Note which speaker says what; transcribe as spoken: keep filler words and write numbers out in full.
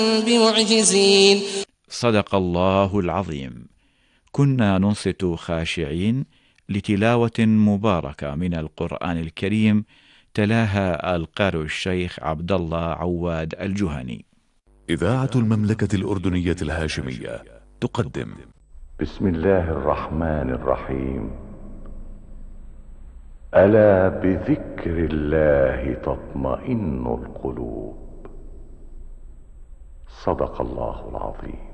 Speaker 1: بمعجزين.
Speaker 2: صدق الله العظيم. كنا ننصت خاشعين لتلاوة مباركة من القرآن الكريم تلاها القارئ الشيخ عبد الله عواد الجهني.
Speaker 3: إذاعة المملكة الأردنية الهاشمية تقدم
Speaker 4: بسم الله الرحمن الرحيم. ألا بذكر الله تطمئن القلوب. صدق الله العظيم.